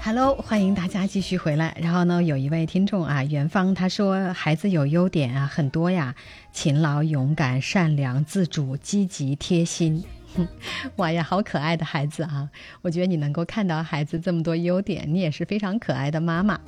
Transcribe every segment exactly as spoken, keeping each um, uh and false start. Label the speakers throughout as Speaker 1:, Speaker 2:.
Speaker 1: Hello， 欢迎大家继续回来。然后呢，有一位听众啊，元芳他说孩子有优点啊很多呀，勤劳、勇敢、善良、自主、积极、贴心。哇呀，好可爱的孩子啊！我觉得你能够看到孩子这么多优点，你也是非常可爱的妈妈。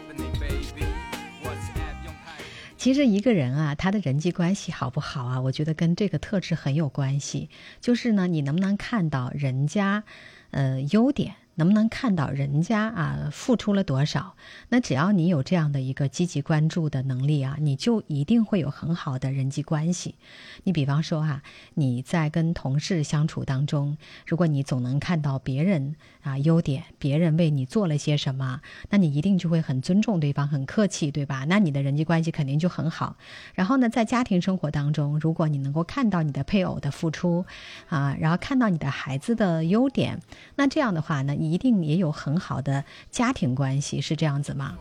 Speaker 1: 其实一个人啊，他的人际关系好不好啊，我觉得跟这个特质很有关系。就是呢，你能不能看到人家呃优点，能不能看到人家啊付出了多少？那只要你有这样的一个积极关注的能力啊，你就一定会有很好的人际关系。你比方说啊，你在跟同事相处当中，如果你总能看到别人啊优点，别人为你做了些什么，那你一定就会很尊重对方，很客气，对吧？那你的人际关系肯定就很好。然后呢，在家庭生活当中，如果你能够看到你的配偶的付出啊，然后看到你的孩子的优点，那这样的话呢，一定也有很好的家庭关系，是这样子吗？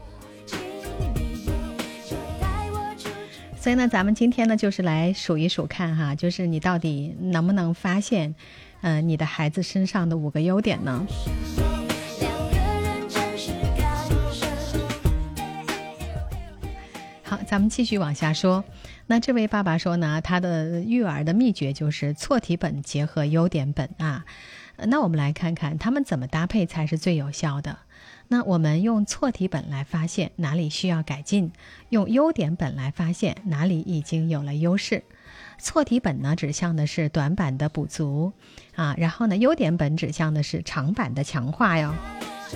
Speaker 1: 所以呢，咱们今天呢，就是来数一数看哈，就是你到底能不能发现，呃，你的孩子身上的五个优点呢？好，咱们继续往下说。那这位爸爸说呢，他的育儿的秘诀就是错题本结合优点本啊。那我们来看看他们怎么搭配才是最有效的。那我们用错题本来发现哪里需要改进，用优点本来发现哪里已经有了优势。错题本呢指向的是短板的补足啊，然后呢优点本指向的是长板的强化哟。